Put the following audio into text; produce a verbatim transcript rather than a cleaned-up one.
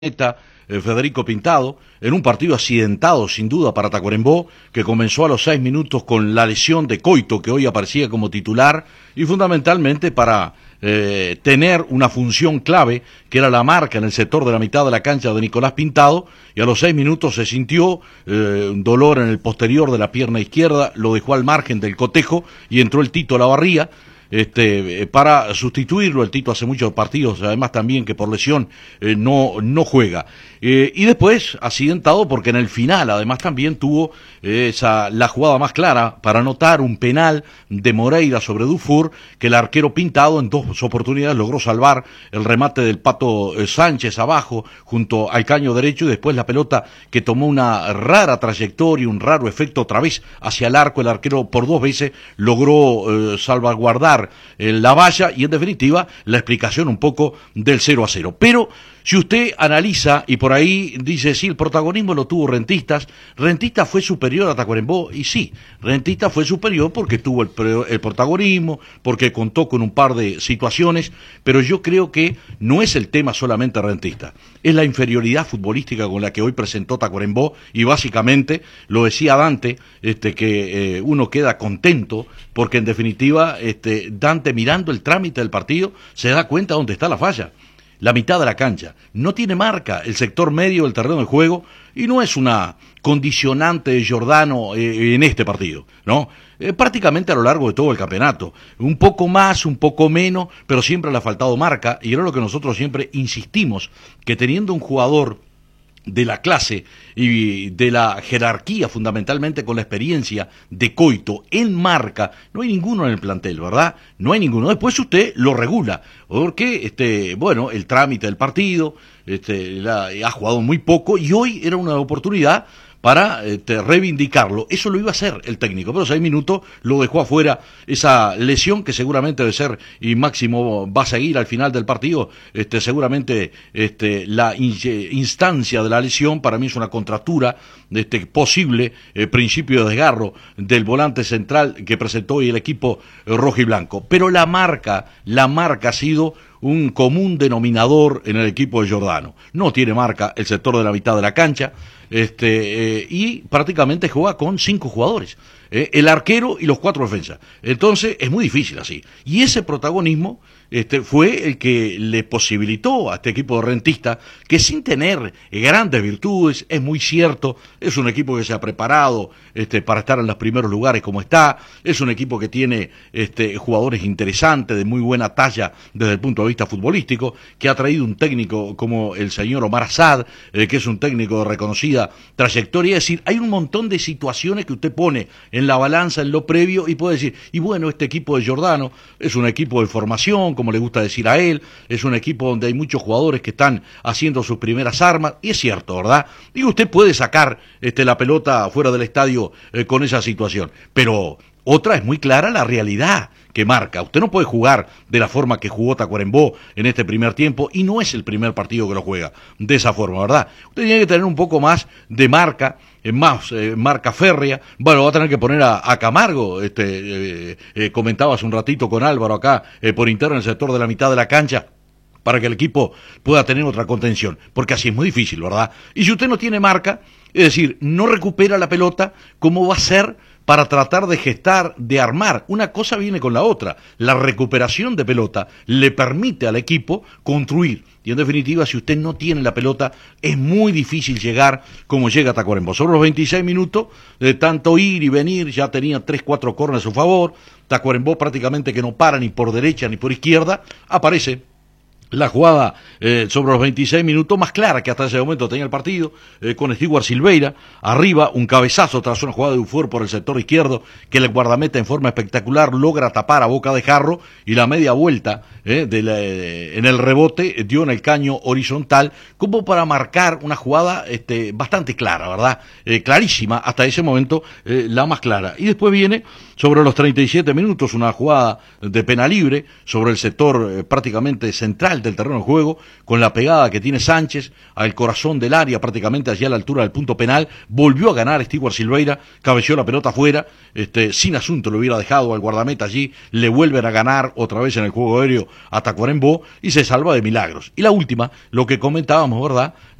eh, Federico Pintado, en un partido accidentado sin duda para Tacuarembó, que comenzó a los seis minutos con la lesión de Coito, que hoy aparecía como titular, y fundamentalmente para eh, tener una función clave, que era la marca en el sector de la mitad de la cancha de Nicolás Pintado, y a los seis minutos se sintió eh, un dolor en el posterior de la pierna izquierda, lo dejó al margen del cotejo, y entró el Tito Olavarría, Este, para sustituirlo. El Tito hace muchos partidos, además también que por lesión eh, no, no juega. Eh, y después, accidentado porque en el final, además también tuvo eh, esa, la jugada más clara para anotar un penal de Moreira sobre Dufour, que el arquero Pintado en dos oportunidades logró salvar el remate del Pato eh, Sánchez abajo, junto al caño derecho, y después la pelota que tomó una rara trayectoria, un raro efecto otra vez hacia el arco. El arquero por dos veces logró eh, salvaguardar la valla, y en definitiva la explicación un poco del cero a cero. Pero si usted analiza y por ahí dice, sí, el protagonismo lo tuvo Rentistas, Rentistas fue superior a Tacuarembó, y sí, Rentistas fue superior porque tuvo el, el protagonismo, porque contó con un par de situaciones, pero yo creo que no es el tema solamente Rentistas, es la inferioridad futbolística con la que hoy presentó Tacuarembó, y básicamente, lo decía Dante, este, que eh, uno queda contento, porque en definitiva, este, Dante mirando el trámite del partido, se da cuenta dónde está la falla. La mitad de la cancha, no tiene marca el sector medio del terreno de juego, y no es una condicionante de Giordano eh, en este partido, ¿no? Eh, prácticamente a lo largo de todo el campeonato, un poco más, un poco menos, pero siempre le ha faltado marca, y era lo que nosotros siempre insistimos, que teniendo un jugador de la clase y de la jerarquía, fundamentalmente con la experiencia de Coito en marca, no hay ninguno en el plantel, ¿verdad? No hay ninguno. Después usted lo regula, porque, este, bueno, el trámite del partido, este, la, ha jugado muy poco, y hoy era una oportunidad para este, reivindicarlo. Eso lo iba a hacer el técnico, pero seis minutos lo dejó afuera, esa lesión que seguramente debe ser, y Máximo va a seguir al final del partido, este, seguramente este, la in instancia de la lesión para mí es una contractura, este, posible eh, principio de desgarro del volante central que presentó hoy el equipo eh, rojo y blanco. Pero la marca, la marca ha sido un común denominador en el equipo de Giordano. No tiene marca el sector de la mitad de la cancha, este, eh, y prácticamente juega con cinco jugadores, eh, el arquero y los cuatro defensas. Entonces es muy difícil así. Y ese protagonismo este, fue el que le posibilitó a este equipo de Rentistas, que sin tener grandes virtudes, es muy cierto, es un equipo que se ha preparado este, para estar en los primeros lugares como está, es un equipo que tiene este, jugadores interesantes, de muy buena talla desde el punto de vista futbolístico, que ha traído un técnico como el señor Omar Asad, eh, que es un técnico de reconocida trayectoria. Es decir, hay un montón de situaciones que usted pone en la balanza en lo previo y puede decir, y bueno, este equipo de Giordano es un equipo de formación, como le gusta decir a él, es un equipo donde hay muchos jugadores que están haciendo sus primeras armas, y es cierto, ¿verdad? Y usted puede sacar este, la pelota fuera del estadio eh, con esa situación, pero otra es muy clara la realidad que marca. Usted no puede jugar de la forma que jugó Tacuarembó en este primer tiempo, y no es el primer partido que lo juega de esa forma, ¿verdad? Usted tiene que tener un poco más de marca, eh, más eh, marca férrea. Bueno, va a tener que poner a, a Camargo, este, eh, eh, comentaba hace un ratito con Álvaro acá, eh, por interno en el sector de la mitad de la cancha, para que el equipo pueda tener otra contención, porque así es muy difícil, ¿verdad? Y si usted no tiene marca, es decir, no recupera la pelota, ¿cómo va a ser para tratar de gestar, de armar? Una cosa viene con la otra. La recuperación de pelota le permite al equipo construir, y en definitiva, si usted no tiene la pelota, es muy difícil llegar como llega Tacuarembó. Sobre los veintiséis minutos, de tanto ir y venir, ya tenía tres, cuatro corners a su favor. Tacuarembó prácticamente que no para ni por derecha ni por izquierda. Aparece la jugada eh, sobre los veintiséis minutos más clara que hasta ese momento tenía el partido, eh, con Stewart Silveira, arriba un cabezazo tras una jugada de Dufour por el sector izquierdo, que el guardameta en forma espectacular logra tapar a boca de jarro, y la media vuelta eh, de la, eh, en el rebote eh, dio en el caño horizontal, como para marcar una jugada este, bastante clara, ¿verdad? Eh, clarísima, hasta ese momento eh, la más clara. Y después viene, sobre los treinta y siete minutos, una jugada de pena libre, sobre el sector eh, prácticamente central final del terreno de juego, con la pegada que tiene Sánchez al corazón del área, prácticamente allí a la altura del punto penal, volvió a ganar Stewart Silveira, cabeció la pelota afuera, este, sin asunto lo hubiera dejado al guardameta allí, le vuelven a ganar otra vez en el juego aéreo a Tacuarembó y se salva de milagros. Y la última, lo que comentábamos, ¿verdad?,